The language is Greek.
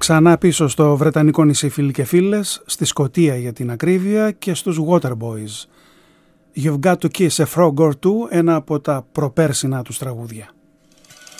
Ξανά πίσω στο βρετανικό νησί, φίλοι και φίλες, στη Σκωτία για την ακρίβεια, και στους Waterboys. You've Got to Kiss a Frog or Two, ένα από τα προπέρσινα τους τραγούδια.